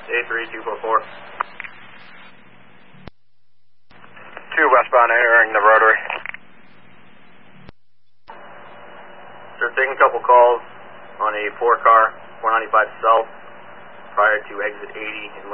A3244. 2 westbound entering the rotary. Sir, taking a couple calls on a 4-car, 495 south, prior to exit 80 in